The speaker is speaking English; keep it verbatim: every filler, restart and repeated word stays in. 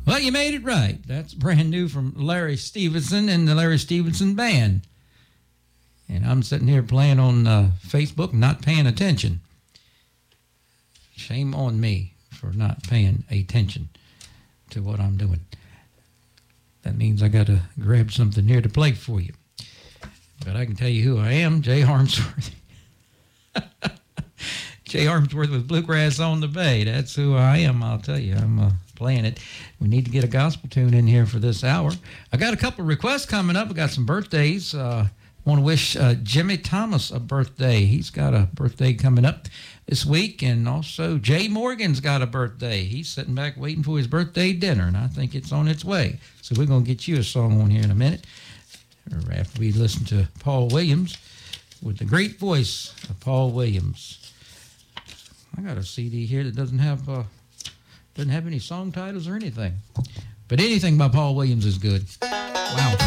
Well, you made it right. That's brand new from Larry Stevenson and the Larry Stevenson Band. And I'm sitting here playing on uh, Facebook, not paying attention. Shame on me for not paying attention to what I'm doing. That means I got to grab something here to play for you. But I can tell you who I am, Jay Harmsworth. Jay Harmsworth with Bluegrass on the Bay. That's who I am, I'll tell you. I'm uh, playing it. We need to get a gospel tune in here for this hour. I got a couple of requests coming up. I got some birthdays. Uh, want to wish uh, Jimmy Thomas a birthday. He's got a birthday coming up this week. And also Jay Morgan's got a birthday. He's sitting back waiting for his birthday dinner, and I think it's on its way. So we're going to get you a song on here in a minute, or after we listen to Paul Williams with the great voice of Paul Williams. I got a C D here that doesn't have uh, doesn't have any song titles or anything. But anything by Paul Williams is good. Wow.